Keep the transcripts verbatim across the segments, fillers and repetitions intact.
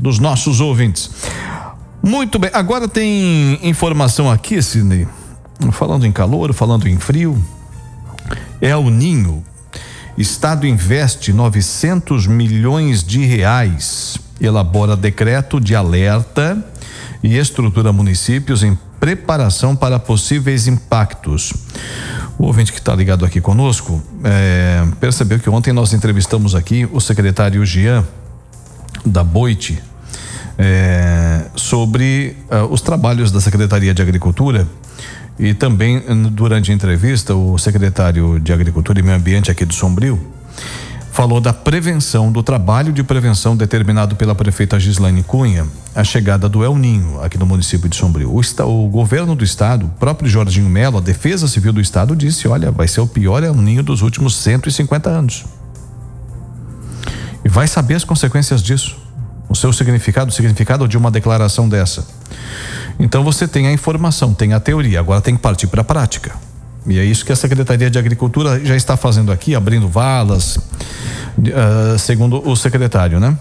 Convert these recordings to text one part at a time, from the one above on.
dos nossos ouvintes. Muito bem, agora tem informação aqui, Sidney, falando em calor, falando em frio. El Ninho, Estado investe novecentos milhões de reais, elabora decreto de alerta e estrutura municípios em preparação para possíveis impactos. O ouvinte que está ligado aqui conosco é, percebeu que ontem nós entrevistamos aqui o secretário Jean da Boite é, sobre uh, os trabalhos da Secretaria de Agricultura, e também durante a entrevista o secretário de Agricultura e Meio Ambiente aqui do Sombrio falou da prevenção, do trabalho de prevenção determinado pela prefeita Gislaine Cunha, a chegada do El Ninho aqui no município de Sombrio. O, está, o governo do estado, o próprio Jorginho Melo, a Defesa Civil do estado disse, olha, vai ser o pior El Ninho dos últimos cento e cinquenta anos. E vai saber as consequências disso, o seu significado, o significado de uma declaração dessa. Então você tem a informação, tem a teoria, agora tem que partir para a prática. E é isso que a Secretaria de Agricultura já está fazendo aqui, abrindo valas, uh, segundo o secretário, né?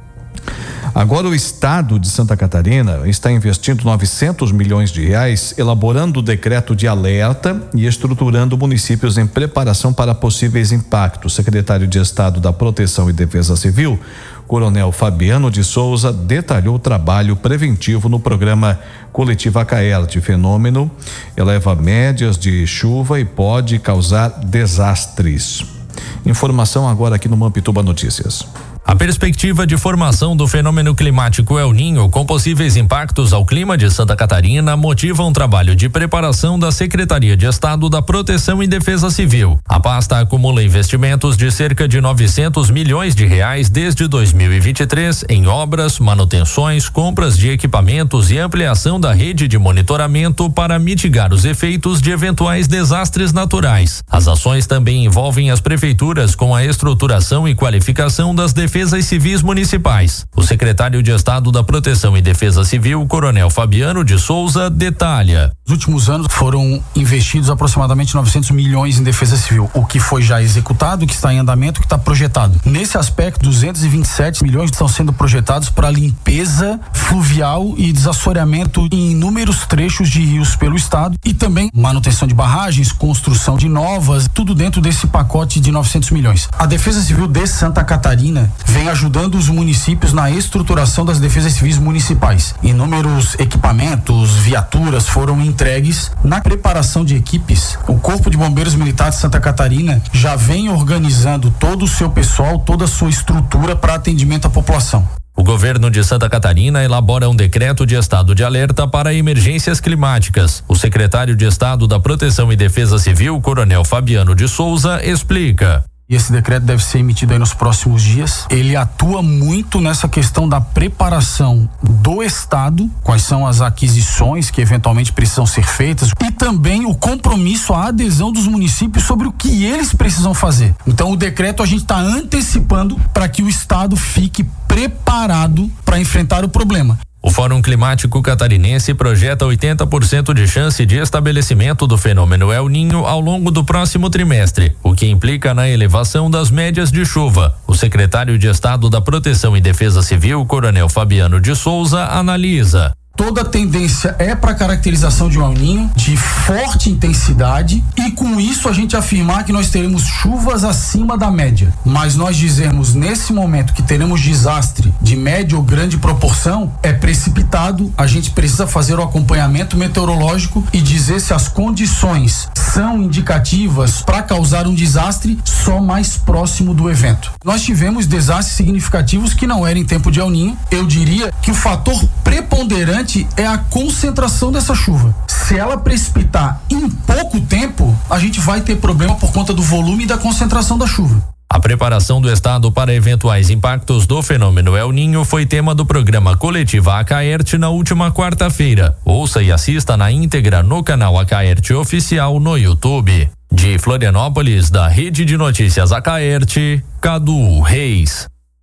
Agora o estado de Santa Catarina está investindo novecentos milhões de reais, elaborando o decreto de alerta e estruturando municípios em preparação para possíveis impactos. O secretário de Estado da Proteção e Defesa Civil, Coronel Fabiano de Souza, detalhou o trabalho preventivo no programa Coletiva Caerte. Fenômeno eleva médias de chuva e pode causar desastres. Informação agora aqui no Mampituba Notícias. A perspectiva de formação do fenômeno climático El Ninho, com possíveis impactos ao clima de Santa Catarina, motiva um trabalho de preparação da Secretaria de Estado da Proteção e Defesa Civil. A pasta acumula investimentos de cerca de novecentos milhões de reais desde dois mil e vinte e três em obras, manutenções, compras de equipamentos e ampliação da rede de monitoramento para mitigar os efeitos de eventuais desastres naturais. As ações também envolvem as prefeituras com a estruturação e qualificação das defesas civis municipais. O secretário de Estado da Proteção e Defesa Civil, Coronel Fabiano de Souza, detalha. Nos últimos anos foram investidos aproximadamente novecentos milhões em defesa civil, o que foi já executado, o que está em andamento, o que está projetado. Nesse aspecto, duzentos e vinte e sete milhões estão sendo projetados para limpeza fluvial e desassoreamento em inúmeros trechos de rios pelo estado, e também manutenção de barragens, construção de novas, tudo dentro desse pacote de novecentos milhões. A Defesa Civil de Santa Catarina vem ajudando os municípios na estruturação das defesas civis municipais. Inúmeros equipamentos, viaturas foram entregues na preparação de equipes. O Corpo de Bombeiros Militar de Santa Catarina já vem organizando todo o seu pessoal, toda a sua estrutura para atendimento à população. O governo de Santa Catarina elabora um decreto de estado de alerta para emergências climáticas. O secretário de Estado da Proteção e Defesa Civil, Coronel Fabiano de Souza, explica. E esse decreto deve ser emitido aí nos próximos dias. Ele atua muito nessa questão da preparação do Estado, quais são as aquisições que eventualmente precisam ser feitas, e também o compromisso, a adesão dos municípios sobre o que eles precisam fazer. Então o decreto a gente está antecipando para que o Estado fique preparado para enfrentar o problema. O Fórum Climático Catarinense projeta oitenta por cento de chance de estabelecimento do fenômeno El Ninho ao longo do próximo trimestre, o que implica na elevação das médias de chuva. O secretário de Estado da Proteção e Defesa Civil, Coronel Fabiano de Souza, analisa. Toda a tendência é para a caracterização de um El Ninho de forte intensidade, e com isso a gente afirmar que nós teremos chuvas acima da média. Mas nós dizermos nesse momento que teremos desastre de média ou grande proporção é precipitado. A gente precisa fazer o acompanhamento meteorológico e dizer se as condições são indicativas para causar um desastre só mais próximo do evento. Nós tivemos desastres significativos que não eram em tempo de El Ninho. Eu diria que o fator preponderante é a concentração dessa chuva. Se ela precipitar em pouco tempo, a gente vai ter problema por conta do volume e da concentração da chuva. A preparação do Estado para eventuais impactos do fenômeno El Ninho foi tema do programa Coletiva Acaerte na última quarta-feira. Ouça e assista na íntegra no canal Acaerte Oficial no YouTube. De Florianópolis, da Rede de Notícias Acaerte, Cadu Reis.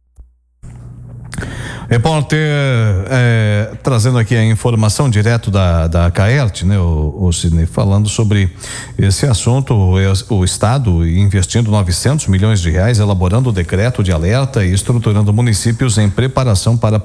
Repórter é, trazendo aqui a informação direto da, da Caerte, né, o, o Sidney, falando sobre esse assunto, o, o Estado investindo novecentos milhões de reais, elaborando o decreto de alerta e estruturando municípios em preparação para